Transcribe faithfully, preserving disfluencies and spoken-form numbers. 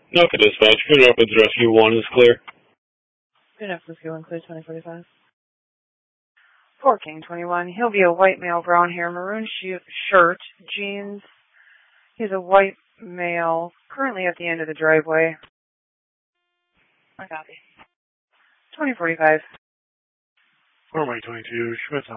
Okay, dispatch. Good Rapids Rescue one is clear. Good enough, Rescue one, clear twenty forty-five. four King twenty-one. He'll be a white male, brown hair, maroon shirt, jeans. He's a white male, currently at the end of the driveway. I copy. twenty forty-five. four Mike twenty-two, Schmidt